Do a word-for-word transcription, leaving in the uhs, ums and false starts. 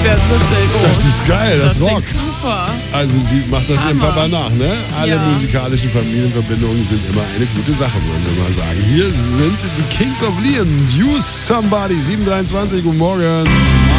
die werden so schnell groß. Das ist geil, das, das rockt. Super. Also sie macht das ihrem Hammer. Papa nach, ne? Alle Ja. musikalischen Familienverbindungen sind immer eine gute Sache, wollen wir mal sagen. Hier sind die Kings of Leon, Use Somebody, sieben dreiundzwanzig, guten Morgen.